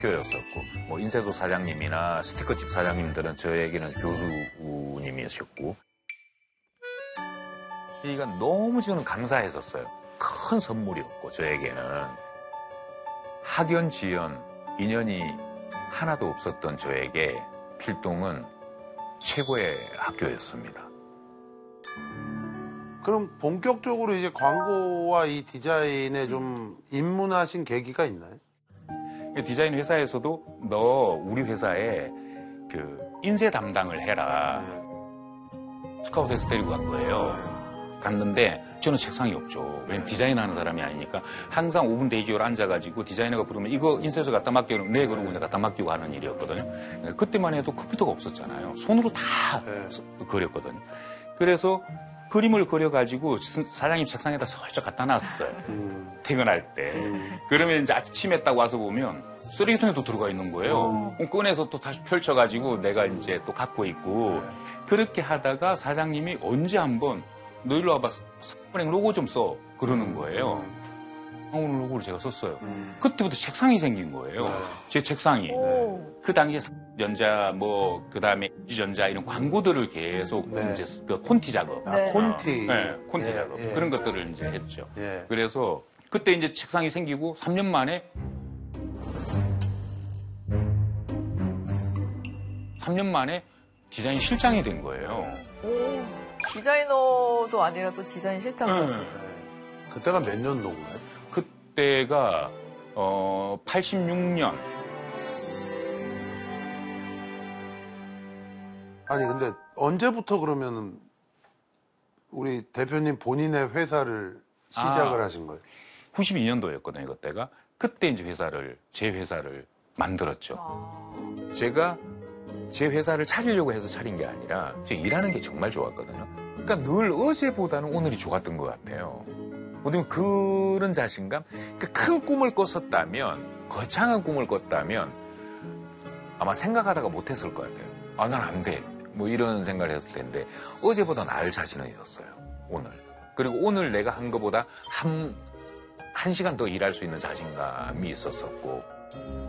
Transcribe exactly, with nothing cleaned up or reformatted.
교였었고, 뭐 인쇄소 사장님이나 스티커집 사장님들은 저에게는 교수님이셨고, 이가 너무 저는 감사했었어요. 큰 선물이었고 저에게는 학연, 지연, 인연이 하나도 없었던 저에게 필동은 최고의 학교였습니다. 그럼 본격적으로 이제 광고와 이 디자인에 좀 입문하신 계기가 있나요? 디자인 회사에서도 너 우리 회사에 그 인쇄 담당을 해라. 스카우트에서 데리고 간 거예요. 갔는데 저는 책상이 없죠. 왜냐면 디자인하는 사람이 아니니까 항상 오 분 대기열 앉아가지고 디자이너가 부르면 이거 인쇄소 갖다 맡기고 네 그러고 내가 갖다 맡기고 하는 일이었거든요. 그때만 해도 컴퓨터가 없었잖아요. 손으로 다 네. 그렸거든요. 그래서 그림을 그려가지고 사장님 책상에다 슬쩍 갖다 놨어요. 음. 퇴근할 때. 음. 그러면 이제 아침에 딱 와서 보면 쓰레기통에도 들어가 있는 거예요. 음. 꺼내서 또 다시 펼쳐가지고 내가 이제 또 갖고 있고 그렇게 하다가 사장님이 언제 한번 너 일로 와봐. 삼분의 로고 좀 써. 그러는 거예요. 음. 오늘 로고를 제가 썼어요. 음. 그때부터 책상이 생긴 거예요. 네. 제 책상이. 네. 그 당시에 삼성전자, 뭐, 그 다음에 유지전자 이런 광고들을 계속 네. 이제 그 콘티 작업. 아, 네. 콘티. 네, 콘티 예, 작업. 예. 그런 것들을 이제 했죠. 예. 그래서 그때 이제 책상이 생기고 삼 년 만에 삼 년 만에 디자인 실장이 된 거예요. 오, 디자이너도 아니라 또 디자인 실장까지. 네. 그때가 몇 년도인가요? 그때가 어 팔십육 년. 아니 근데 언제부터 그러면은 우리 대표님 본인의 회사를 시작을 아, 하신 거예요? 구십이 년도였거든요, 그때가. 그때 이제 회사를 제 회사를 만들었죠. 아. 제가 제 회사를 차리려고 해서 차린 게 아니라 제가 일하는 게 정말 좋았거든요. 그러니까 늘 어제보다는 오늘이 좋았던 것 같아요. 어쩌면 그런 자신감, 그러니까 큰 꿈을 꿨었다면, 거창한 꿈을 꿨다면 아마 생각하다가 못했을 것 같아요. 아, 난 안 돼. 뭐 이런 생각을 했을 텐데 어제보다 나을 자신은 있었어요. 오늘. 그리고 오늘 내가 한 것보다 한, 한 시간 더 일할 수 있는 자신감이 있었었고